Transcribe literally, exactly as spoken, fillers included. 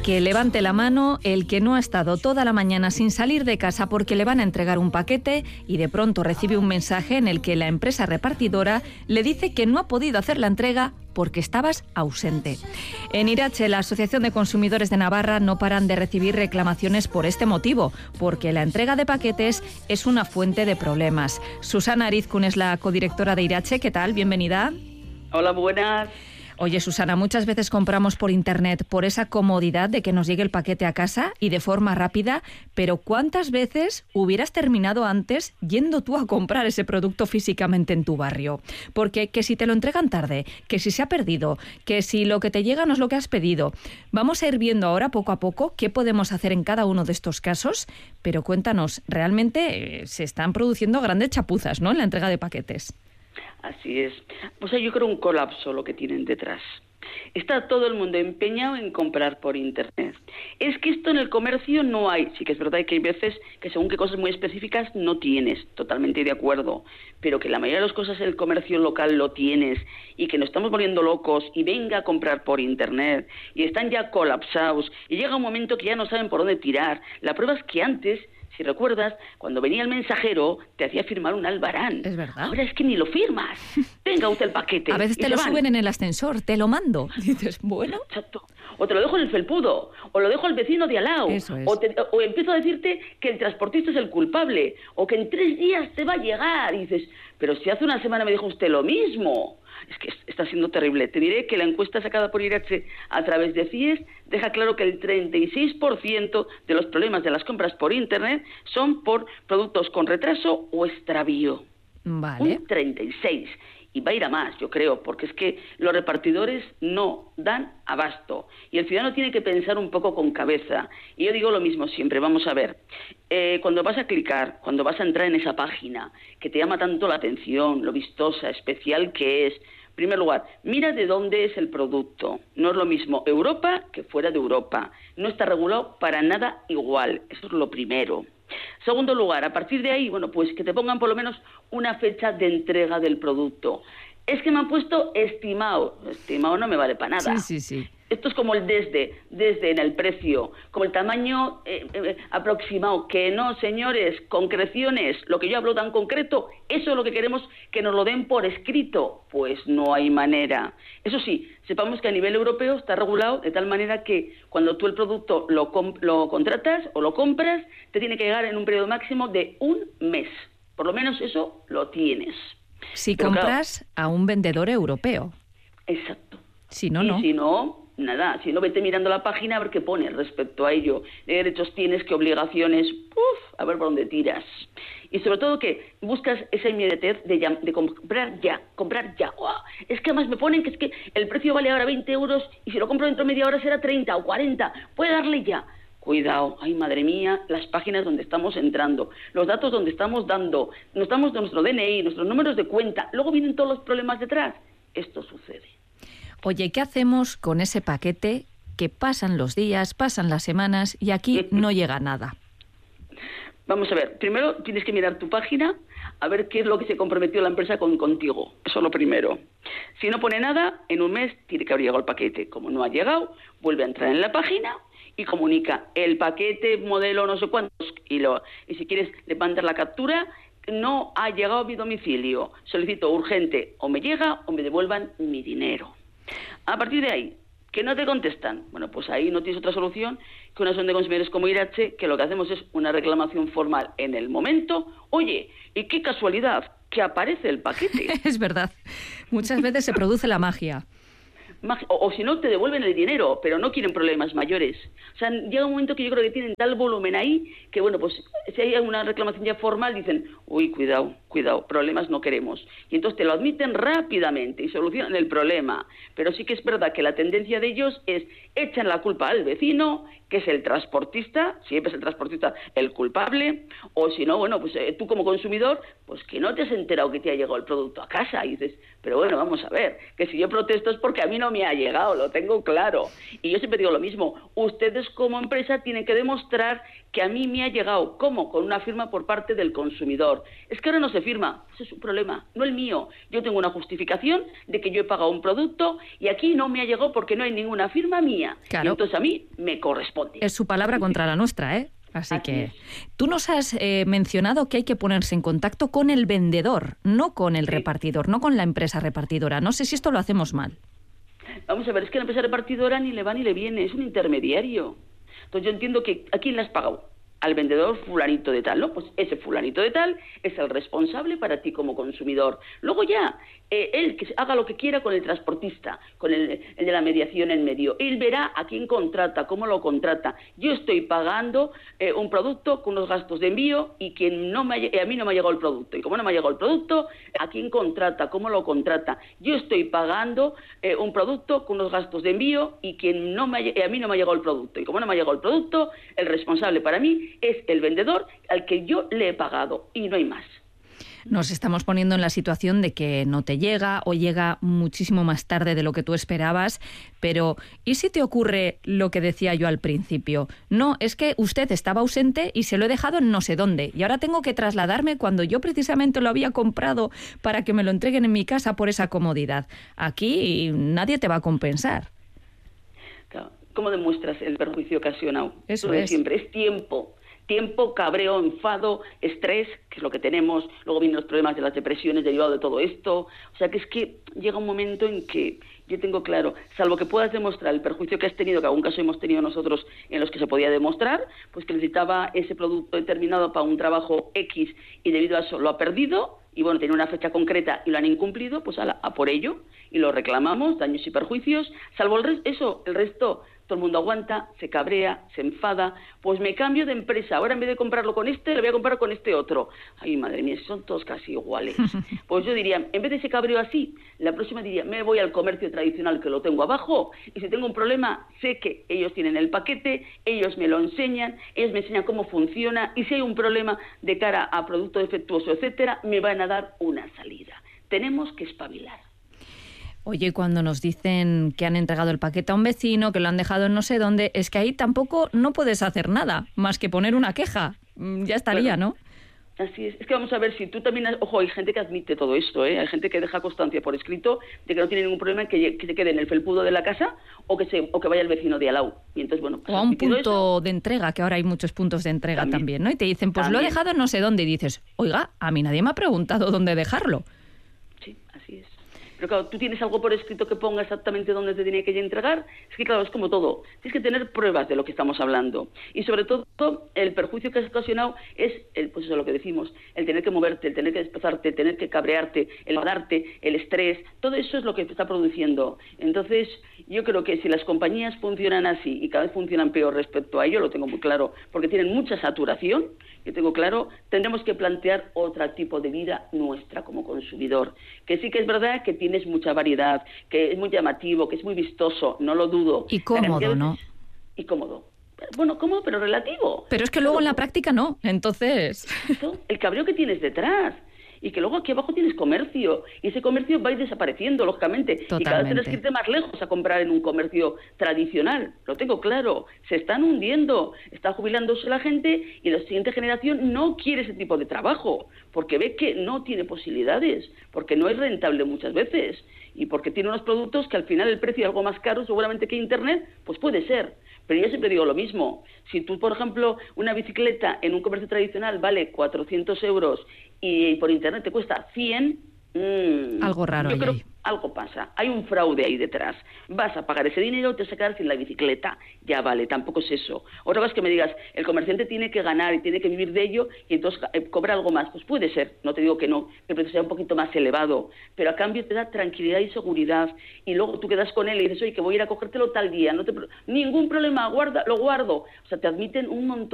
Que levante la mano el que no ha estado toda la mañana sin salir de casa porque le van a entregar un paquete y de pronto recibe un mensaje en el que la empresa repartidora le dice que no ha podido hacer la entrega porque estabas ausente. En Irache, la Asociación de Consumidores de Navarra no paran de recibir reclamaciones por este motivo, porque la entrega de paquetes es una fuente de problemas. Susana Arizkun es la codirectora de Irache. ¿Qué tal? Bienvenida. Hola, buenas. Oye, Susana, muchas veces compramos por internet por esa comodidad de que nos llegue el paquete a casa y de forma rápida, pero ¿cuántas veces hubieras terminado antes yendo tú a comprar ese producto físicamente en tu barrio? Porque que si te lo entregan tarde, que si se ha perdido, que si lo que te llega no es lo que has pedido. Vamos a ir viendo ahora poco a poco qué podemos hacer en cada uno de estos casos, pero cuéntanos, realmente eh, se están produciendo grandes chapuzas, ¿no?, en la entrega de paquetes. Así es. O sea, yo creo un colapso lo que tienen detrás. Está todo el mundo empeñado en comprar por internet. Es que esto en el comercio no hay. Sí que es verdad que hay veces que según qué cosas muy específicas no tienes, totalmente de acuerdo, pero que la mayoría de las cosas en el comercio local lo tienes y que nos estamos volviendo locos y venga a comprar por internet y están ya colapsados y llega un momento que ya no saben por dónde tirar. La prueba es que antes, si recuerdas, cuando venía el mensajero, te hacía firmar un albarán. Es verdad. Ahora es que ni lo firmas. Venga usted el paquete. A veces te lo suben en el ascensor, te lo mando. Y dices, bueno. Exacto. O te lo dejo en el felpudo, o lo dejo al vecino de al lado. Eso es. O, te, o empiezo a decirte que el transportista es el culpable, o que en tres días te va a llegar. Y dices, pero si hace una semana me dijo usted lo mismo. Es que está siendo terrible. Te diré que la encuesta sacada por Irache a través de CIES deja claro que el treinta y seis por ciento de los problemas de las compras por internet son por productos con retraso o extravío. Vale. Un treinta y seis. Y va a ir a más, yo creo, porque es que los repartidores no dan abasto. Y el ciudadano tiene que pensar un poco con cabeza. Y yo digo lo mismo siempre, vamos a ver. Eh, cuando vas a clicar, cuando vas a entrar en esa página que te llama tanto la atención, lo vistosa, especial que es, en primer lugar, mira de dónde es el producto. No es lo mismo Europa que fuera de Europa. No está regulado para nada igual. Eso es lo primero. Segundo lugar, a partir de ahí, bueno, pues que te pongan por lo menos una fecha de entrega del producto. Es que me han puesto estimado. Estimado no me vale para nada. Sí, sí, sí. Esto es como el desde, desde en el precio, como el tamaño eh, eh, aproximado. Que no, señores, concreciones, lo que yo hablo tan concreto, eso es lo que queremos que nos lo den por escrito. Pues no hay manera. Eso sí, sepamos que a nivel europeo está regulado de tal manera que cuando tú el producto lo, comp- lo contratas o lo compras, te tiene que llegar en un periodo máximo de un mes. Por lo menos eso lo tienes. Si Pero compras claro, a un vendedor europeo. Exacto. Si no, y no. si no... Nada, si no, vete mirando la página a ver qué pone respecto a ello. ¿Qué derechos tienes, qué obligaciones? Uf, a ver por dónde tiras. Y sobre todo que buscas esa inmediatez de, ya, de comprar ya, comprar ya. ¡Oh! Es que además me ponen que es que el precio vale ahora veinte euros y si lo compro dentro de media hora será treinta o cuarenta. Puede darle ya. Cuidado, ay madre mía, las páginas donde estamos entrando, los datos donde estamos dando, no estamos de nuestro D N I, nuestros números de cuenta, luego vienen todos los problemas detrás. Esto sucede. Oye, ¿qué hacemos con ese paquete que pasan los días, pasan las semanas y aquí no llega nada? Vamos a ver, primero tienes que mirar tu página a ver qué es lo que se comprometió la empresa con contigo. Eso es lo primero. Si no pone nada, en un mes tiene que haber llegado el paquete. Como no ha llegado, vuelve a entrar en la página y comunica el paquete, modelo, no sé cuántos, y, lo, y si quieres le mandas la captura, no ha llegado a mi domicilio. Solicito urgente, o me llega o me devuelvan mi dinero. A partir de ahí, ¿que no te contestan? Bueno, pues ahí no tienes otra solución que una asociación de consumidores como Irache, que lo que hacemos es una reclamación formal en el momento. Oye, y qué casualidad, que aparece el paquete. Es verdad, muchas veces se produce la magia. O, o si no, te devuelven el dinero, pero no quieren problemas mayores. O sea, llega un momento que yo creo que tienen tal volumen ahí que, bueno, pues si hay una reclamación ya formal, dicen, uy, cuidado, cuidado, problemas no queremos. Y entonces te lo admiten rápidamente y solucionan el problema. Pero sí que es verdad que la tendencia de ellos es echan la culpa al vecino, que es el transportista, siempre es el transportista el culpable, o si no, bueno, pues eh, tú como consumidor, pues que no te has enterado que te ha llegado el producto a casa y dices, Pero bueno, vamos a ver, que si yo protesto es porque a mí no me ha llegado, lo tengo claro. Y yo siempre digo lo mismo, ustedes como empresa tienen que demostrar que a mí me ha llegado. ¿Cómo? Con una firma por parte del consumidor. Es que ahora no se firma, ese es su problema, no el mío. Yo tengo una justificación de que yo he pagado un producto y aquí no me ha llegado porque no hay ninguna firma mía. Claro. Y entonces a mí me corresponde. Es su palabra contra la nuestra, ¿eh? Así, Así que es. Tú nos has eh, mencionado que hay que ponerse en contacto con el vendedor, no con el Sí. repartidor, no con la empresa repartidora. No sé si esto lo hacemos mal. Vamos a ver, es que la empresa repartidora ni le va ni le viene, es un intermediario. Entonces yo entiendo que ¿a quién le has pagado? Al vendedor fulanito de tal, ¿no? Pues ese fulanito de tal es el responsable para ti como consumidor. Luego ya, eh, él que haga lo que quiera con el transportista, con el, el de la mediación en medio. Él verá a quién contrata, cómo lo contrata. Yo estoy pagando eh, un producto con unos gastos de envío y quien no me ha, a mí no me ha llegado el producto. Y como no me ha llegado el producto, a quién contrata, cómo lo contrata. Yo estoy pagando eh, un producto con unos gastos de envío y quien no me ha, a mí no me ha llegado el producto. Y como no me ha llegado el producto, el responsable para mí es el vendedor al que yo le he pagado y no hay más. Nos estamos poniendo en la situación de que no te llega o llega muchísimo más tarde de lo que tú esperabas, pero ¿y si te ocurre lo que decía yo al principio? No, es que usted estaba ausente y se lo he dejado en no sé dónde y ahora tengo que trasladarme cuando yo precisamente lo había comprado para que me lo entreguen en mi casa por esa comodidad. Aquí nadie te va a compensar. Claro. ¿Cómo demuestras el perjuicio ocasionado? Eso Lo de es. siempre, es tiempo. Tiempo, cabreo, enfado, estrés, que es lo que tenemos. Luego vienen los problemas de las depresiones derivados de todo esto. O sea que es que llega un momento en que yo tengo claro, salvo que puedas demostrar el perjuicio que has tenido, que algún caso hemos tenido nosotros en los que se podía demostrar, pues que necesitaba ese producto determinado para un trabajo X y debido a eso lo ha perdido y bueno, tiene una fecha concreta y lo han incumplido, pues a, la, a por ello y lo reclamamos, daños y perjuicios, salvo el res- eso, el resto... Todo el mundo aguanta, se cabrea, se enfada, pues me cambio de empresa, ahora en vez de comprarlo con este, lo voy a comprar con este otro. Ay, madre mía, son todos casi iguales. Pues yo diría, en vez de ese cabreo así, la próxima diría, me voy al comercio tradicional que lo tengo abajo, y si tengo un problema, sé que ellos tienen el paquete, ellos me lo enseñan, ellos me enseñan cómo funciona, y si hay un problema de cara a producto defectuoso, etcétera, me van a dar una salida. Tenemos que espabilar. Oye, cuando nos dicen que han entregado el paquete a un vecino, que lo han dejado en no sé dónde, es que ahí tampoco no puedes hacer nada, más que poner una queja. Ya estaría, Bueno, ¿no? así es. Es que vamos a ver si tú también... Has, ojo, hay gente que admite todo esto, ¿eh? Hay gente que deja constancia por escrito de que no tiene ningún problema que, que se quede en el felpudo de la casa o que se o que vaya el vecino de al lado. Y entonces, bueno, pues O a un admitido punto eso, de entrega, que ahora hay muchos puntos de entrega también, También. ¿no? Y te dicen, pues lo he También. dejado en no sé dónde, y dices, oiga, a mí nadie me ha preguntado dónde dejarlo. Sí, así es. Pero claro, tú tienes algo por escrito que ponga exactamente dónde te tiene que entregar. Es que claro, es como todo. Tienes que tener pruebas de lo que estamos hablando. Y sobre todo, el perjuicio que has ocasionado es, el, pues eso, lo que decimos, el tener que moverte, el tener que desplazarte, el tener que cabrearte, el darte, el estrés. Todo eso es lo que te está produciendo. Entonces, yo creo que si las compañías funcionan así y cada vez funcionan peor respecto a ello, lo tengo muy claro, porque tienen mucha saturación, yo tengo claro, tendremos que plantear otro tipo de vida nuestra como consumidor. Que sí que es verdad que tienes mucha variedad, que es muy llamativo, que es muy vistoso, no lo dudo. Y cómodo, ¿no? Y cómodo. Bueno, cómodo, pero relativo. Pero es que luego en la práctica no, entonces... El cabreo que tienes detrás. Y que luego aquí abajo tienes comercio, y ese comercio va a ir desapareciendo, lógicamente. Totalmente. Y cada vez tienes que irte más lejos a comprar en un comercio tradicional. Lo tengo claro. Se están hundiendo, está jubilándose la gente y la siguiente generación no quiere ese tipo de trabajo, porque ve que no tiene posibilidades, porque no es rentable muchas veces, y porque tiene unos productos que al final el precio es algo más caro seguramente que Internet, pues puede ser. Pero yo siempre digo lo mismo. Si tú, por ejemplo, una bicicleta en un comercio tradicional vale cuatrocientos euros y por Internet te cuesta cien, mmm, algo raro yo hay creo ahí. Algo pasa. Hay un fraude ahí detrás. Vas a pagar ese dinero y te vas a quedar sin la bicicleta. Ya vale, tampoco es eso. Otra cosa es que me digas, el comerciante tiene que ganar y tiene que vivir de ello y entonces eh, cobra algo más. Pues puede ser, no te digo que no, que el precio sea un poquito más elevado, pero a cambio te da tranquilidad y seguridad. Y luego tú quedas con él y dices, oye, que voy a ir a cogértelo tal día. No te, ningún problema, guarda, lo guardo. O sea, te admiten un montón